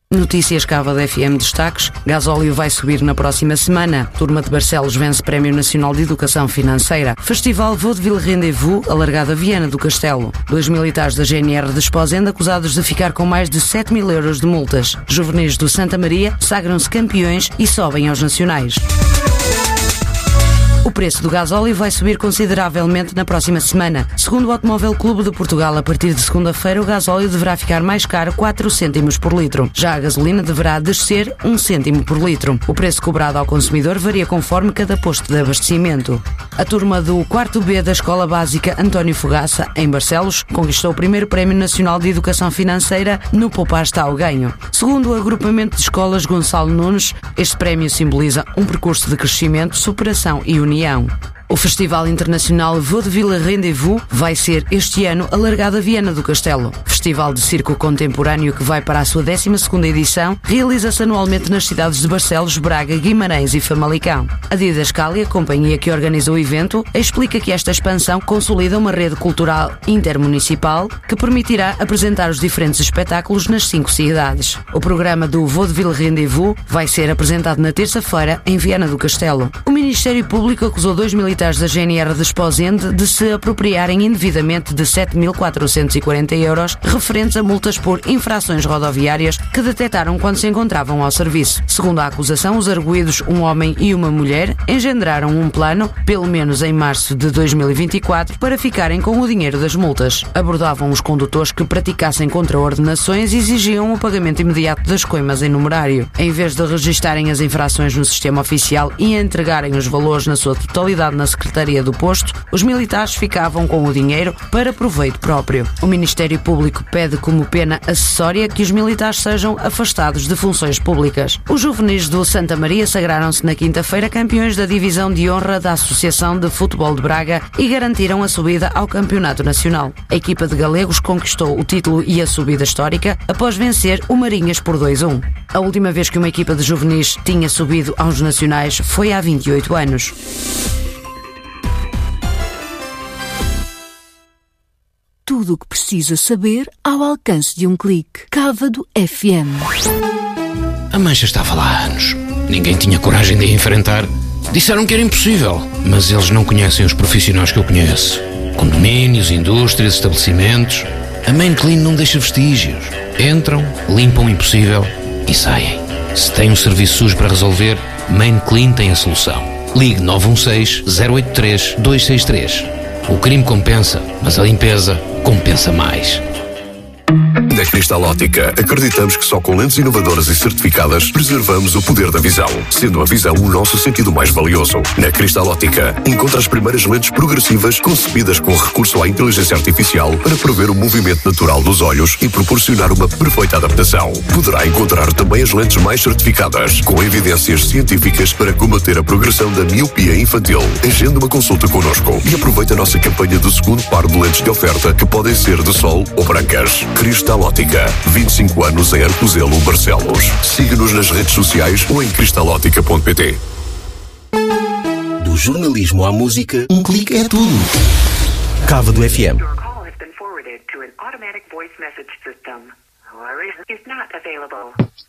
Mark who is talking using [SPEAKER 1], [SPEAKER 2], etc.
[SPEAKER 1] Notícias Cava da FM destaques. Gasóleo vai subir na próxima semana. Turma de Barcelos vence Prémio Nacional de Educação Financeira. Festival Vaudeville Rendez-vous alargado a Viana do Castelo. 2 militares da GNR de Esposende acusados de ficar com mais de 7 mil euros de multas. Juvenis do Santa Maria sagram-se campeões e sobem aos nacionais. O preço do gasóleo vai subir consideravelmente na próxima semana. Segundo o Automóvel Clube de Portugal, a partir de segunda-feira o gasóleo deverá ficar mais caro 4 cêntimos por litro. Já a gasolina deverá descer 1 cêntimo por litro. O preço cobrado ao consumidor varia conforme cada posto de abastecimento. A turma do 4º B da Escola Básica António Fogaça, em Barcelos, conquistou o primeiro Prémio Nacional de Educação Financeira no Poupar está ao Ganho. Segundo o agrupamento de escolas Gonçalo Nunes, este prémio simboliza um percurso de crescimento, superação e união. O Festival Internacional Vaudeville Rendez-vous vai ser este ano alargado a Viana do Castelo. Festival de circo contemporâneo que vai para a sua 12ª edição, realiza-se anualmente nas cidades de Barcelos, Braga, Guimarães e Famalicão. A Didascália, companhia que organiza o evento, explica que esta expansão consolida uma rede cultural intermunicipal que permitirá apresentar os diferentes espetáculos nas 5 cidades. O programa do Vaudeville Rendez-vous vai ser apresentado na terça-feira em Viana do Castelo. O Ministério Público acusou 2 militares da GNR de Esposende de se apropriarem indevidamente de 7.440 euros referentes a multas por infrações rodoviárias que detectaram quando se encontravam ao serviço. Segundo a acusação, os arguidos, um homem e uma mulher, engendraram um plano, pelo menos em março de 2024, para ficarem com o dinheiro das multas. Abordavam os condutores que praticassem contraordenações e exigiam o pagamento imediato das coimas em numerário. Em vez de registarem as infrações no sistema oficial e entregarem os valores na sua totalidade na Secretaria do Posto, os militares ficavam com o dinheiro para proveito próprio. O Ministério Público pede como pena acessória que os militares sejam afastados de funções públicas. Os juvenis do Santa Maria sagraram-se na quinta-feira campeões da Divisão de Honra da Associação de Futebol de Braga e garantiram a subida ao Campeonato Nacional. A equipa de galegos conquistou o título e a subida histórica após vencer o Marinhas por 2-1. A última vez que uma equipa de juvenis tinha subido aos nacionais foi há 28 anos.
[SPEAKER 2] Tudo o que precisa saber ao alcance de um clique. Cávado FM.
[SPEAKER 3] A mancha estava lá há anos. Ninguém tinha coragem de a enfrentar. Disseram que era impossível, mas eles não conhecem os profissionais que eu conheço. Condomínios, indústrias, estabelecimentos. A Main Clean não deixa vestígios. Entram, limpam o impossível e saem. Se tem um serviço sujo para resolver, Main Clean tem a solução. Ligue 916-083-263. O crime compensa, mas a limpeza compensa mais.
[SPEAKER 4] Na Cristal Ótica, acreditamos que só com lentes inovadoras e certificadas preservamos o poder da visão, sendo a visão o nosso sentido mais valioso. Na Cristal Ótica, encontra as primeiras lentes progressivas concebidas com recurso à inteligência artificial para prever o movimento natural dos olhos e proporcionar uma perfeita adaptação. Poderá encontrar também as lentes mais certificadas, com evidências científicas para combater a progressão da miopia infantil. Agende uma consulta connosco e aproveite a nossa campanha do segundo par de lentes de oferta, que podem ser de sol ou brancas. Cristal Ótica, 25 anos em Arcozelo, Barcelos. Siga-nos nas redes sociais ou em cristalótica.pt.
[SPEAKER 5] Do jornalismo à música, um clique é tudo. Cávado FM.
[SPEAKER 6] Your call has been forwarded to an automatic voice message system. Is not available.